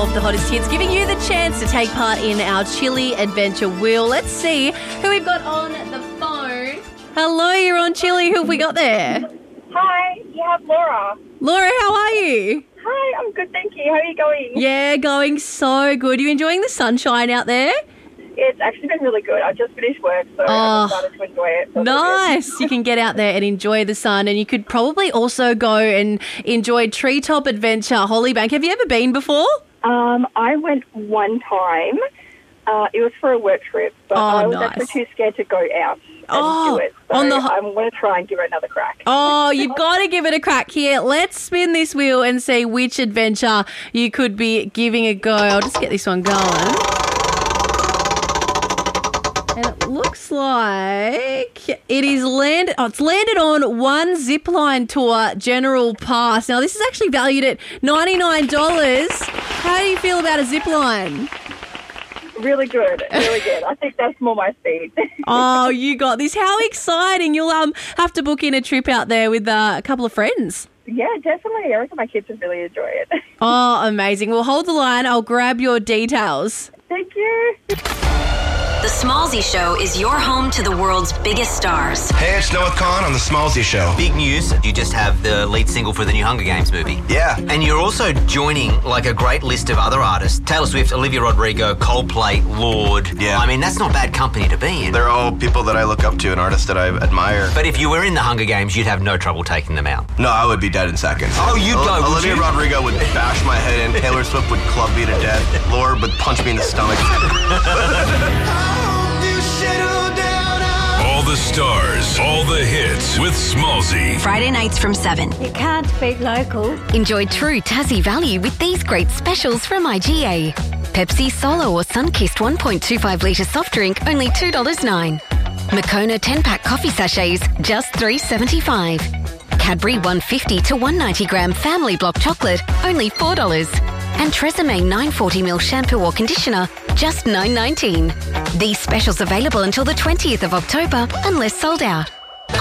of the hottest hits, giving you the chance to take part in our Chili Adventure Wheel. Let's see who we've got on the phone. Hello, you're on Chili. Who have we got there? Hi, you have Laura. Laura, how are you? Hi, I'm good, thank you. How are you going? Yeah, going so good. You enjoying the sunshine out there? It's actually been really good. I just finished work, so I've started to enjoy it. So nice. You can get out there and enjoy the sun, and you could probably also go and enjoy Treetop Adventure Hollybank. Have you ever been before? I went one time. It was for a work trip, but I was actually too scared to go out and do it. So I'm going to try and give it another crack. Oh, you've got to give it a crack here. Let's spin this wheel and see which adventure you could be giving a go. I'll just get this one going. And it looks like it is landed. Oh, it's landed on one zipline tour general pass. Now, this is actually valued at $99. How do you feel about a zipline? Really good, really good. I think that's more my speed. Oh, you got this. How exciting. You'll have to book in a trip out there with a couple of friends. Yeah, definitely. I reckon my kids would really enjoy it. Oh, amazing. Well, hold the line. I'll grab your details. Thank you. The Smallsy Show is your home to the world's biggest stars. Hey, it's Noah Khan on The Smallsy Show. Big news, you just have the lead single for the new Hunger Games movie. Yeah. And you're also joining like a great list of other artists. Taylor Swift, Olivia Rodrigo, Coldplay, Lorde. Yeah. I mean, that's not bad company to be in. They're all people that I look up to and artists that I admire. But if you were in the Hunger Games, you'd have no trouble taking them out. No, I would be dead in seconds. Oh, you'd go, would Olivia you? Rodrigo would bash my head in. Taylor Swift would club me to death. Lorde would punch me in the stomach. All the stars, all the hits with Smallsy. Friday nights from 7. You can't beat local. Enjoy true Tassie value with these great specials from IGA. Pepsi Solo or Sunkist 1.25 litre soft drink, only $2.09. Moccona 10-pack coffee sachets, just $3.75. Cadbury 150 to 190 gram family block chocolate, only $4. And Tresemme 940ml shampoo or conditioner, just $9.19. These specials available until the 20th of October, unless sold out.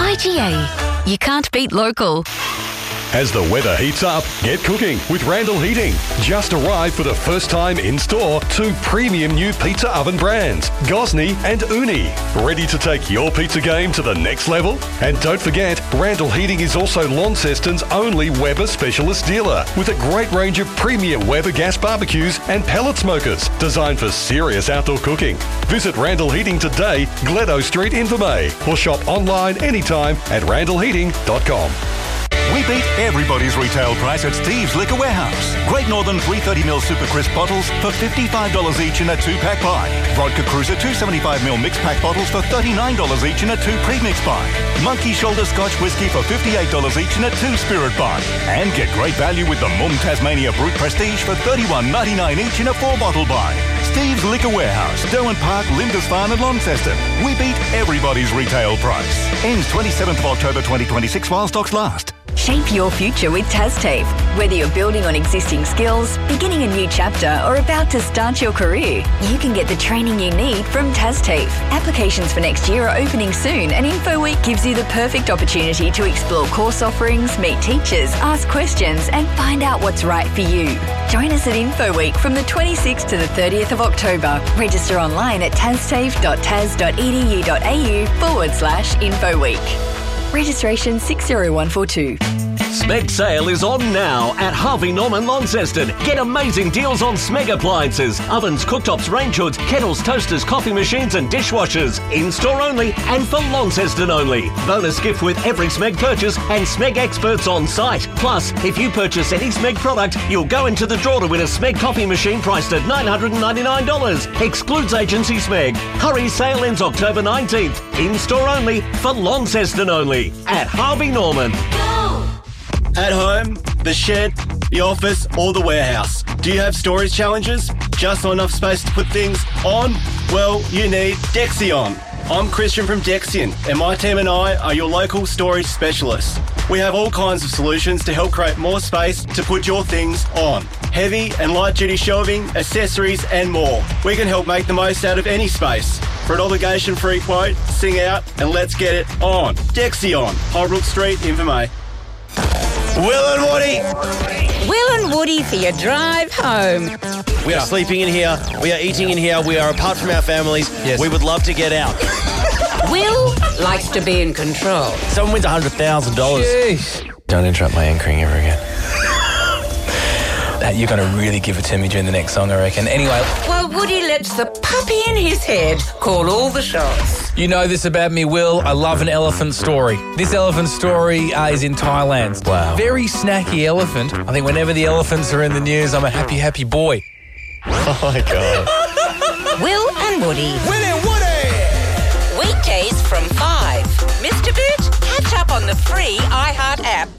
IGA. You can't beat local. As the weather heats up, get cooking with Randall Heating. Just arrived for the first time in store 2 premium new pizza oven brands, Gosney and Uni. Ready to take your pizza game to the next level? And don't forget, Randall Heating is also Launceston's only Weber specialist dealer with a great range of premium Weber gas barbecues and pellet smokers designed for serious outdoor cooking. Visit Randall Heating today, Gledo Street, Invermay, or shop online anytime at randallheating.com. We beat everybody's retail price at Steve's Liquor Warehouse. Great Northern 330ml Super Crisp bottles for $55 each in a 2-pack buy. Vodka Cruiser 275ml mixed pack bottles for $39 each in a 2 pre-mix buy. Monkey Shoulder Scotch Whiskey for $58 each in a 2 spirit buy. And get great value with the Mumm Tasmania Brut Prestige for $31.99 each in a 4-bottle buy. Steve's Liquor Warehouse, Derwent Park, Lindisfarne and Launceston. We beat everybody's retail price. Ends 27th of October 2026 while stocks last. Shape your future with TasTAFE. Whether you're building on existing skills, beginning a new chapter, or about to start your career, you can get the training you need from TasTAFE. Applications for next year are opening soon, and InfoWeek gives you the perfect opportunity to explore course offerings, meet teachers, ask questions, and find out what's right for you. Join us at InfoWeek from the 26th to the 30th of October. Register online at tastafe.tas.edu.au/InfoWeek. Registration 60142. Smeg sale is on now at Harvey Norman Launceston. Get amazing deals on Smeg appliances, ovens, cooktops, range hoods, kettles, toasters, coffee machines and dishwashers. In-store only and for Launceston only. Bonus gift with every Smeg purchase and Smeg experts on site. Plus, if you purchase any Smeg product, you'll go into the draw to win a Smeg coffee machine priced at $999. Excludes agency Smeg. Hurry, sale ends October 19th. In-store only for Launceston only at Harvey Norman. At home, the shed, the office, or the warehouse. Do you have storage challenges? Just not enough space to put things on? Well, you need Dexion. I'm Christian from Dexion, and my team and I are your local storage specialists. We have all kinds of solutions to help create more space to put your things on. Heavy and light duty shelving, accessories, and more. We can help make the most out of any space. For an obligation-free quote, sing out and let's get it on. Dexion, Holbrook Street, Invermay. Will and Woody for your drive home. We are sleeping in here. We are eating in here. We are apart from our families. Yes. We would love to get out. Will likes to be in control. Someone wins $100,000. Jeez. Don't interrupt my anchoring ever again. You're going to really give it to me during the next song, I reckon. Anyway. Well, Woody lets the puppy in his head call all the shots. You know this about me, Will. I love an elephant story. This elephant story is in Thailand. Wow. Very snacky elephant. I think whenever the elephants are in the news, I'm a happy, happy boy. Oh, my God. Will and Woody. Will and Woody! Weekdays from 5. Mr. Boot, catch up on the free iHeart app.